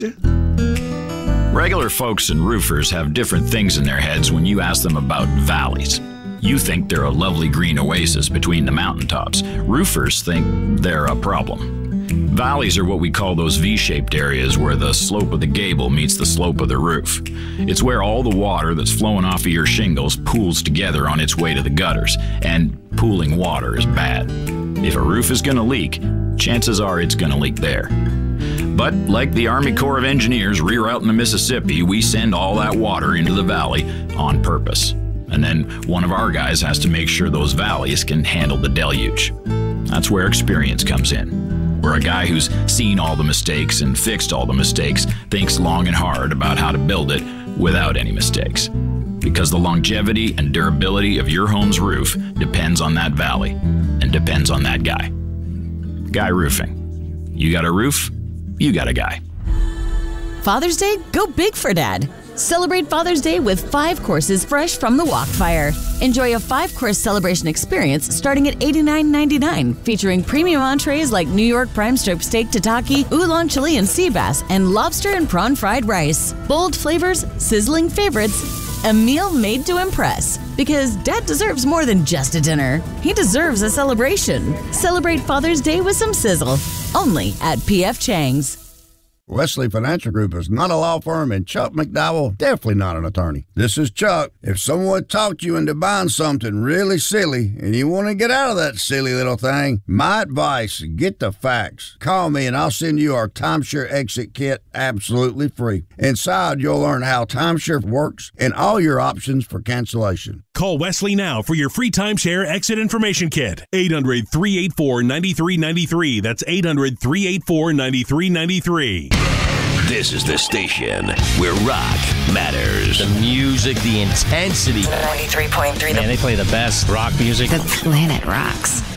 Regular folks and roofers have different things in their heads when you ask them about valleys. You think they're a lovely green oasis between the mountaintops. Roofers think they're a problem. Valleys are what we call those V-shaped areas where the slope of the gable meets the slope of the roof. It's where all the water that's flowing off of your shingles pools together on its way to the gutters, and pooling water is bad. If a roof is going to leak, chances are it's going to leak there. But like the Army Corps of Engineers rerouting the Mississippi, we send all that water into the valley on purpose. And then one of our guys has to make sure those valleys can handle the deluge. That's where experience comes in. Where a guy who's seen all the mistakes and fixed all the mistakes thinks long and hard about how to build it without any mistakes. Because the longevity and durability of your home's roof depends on that valley and depends on that guy. Guy Roofing. You got a roof, you got a guy. Father's Day? Go big for Dad. Celebrate Father's Day with 5 courses fresh from the Wok Fire. Enjoy a 5-course celebration experience starting at $89.99, featuring premium entrees like New York prime strip steak tataki, oolong Chilean sea bass, and lobster and prawn fried rice. Bold flavors, sizzling favorites, a meal made to impress. Because Dad deserves more than just a dinner. He deserves a celebration. Celebrate Father's Day with some sizzle. Only at P.F. Chang's. Wesley Financial Group is not a law firm, and Chuck McDowell definitely not an attorney. This is Chuck. If someone talked you into buying something really silly and you want to get out of that silly little thing, my advice, get the facts. Call me and I'll send you our Timeshare Exit Kit absolutely free. Inside, you'll learn how timeshare works and all your options for cancellation. Call Wesley now for your free Timeshare Exit Information Kit. 800-384-9393. That's 800-384-9393. This is the station where rock matters. The music, the intensity. 93.3. Man, they play the best rock music. The planet rocks.